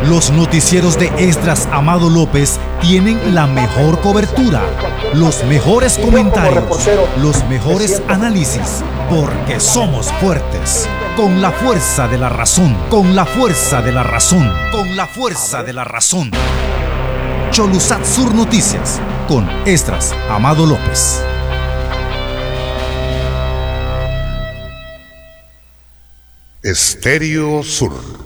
Los noticieros de Esdras Amado López tienen la mejor cobertura, los mejores comentarios, los mejores análisis, porque somos fuertes, con la fuerza de la razón, con la fuerza de la razón, con la fuerza de la razón. Cholusat Sur Noticias, con Esdras Amado López. Estéreo Sur.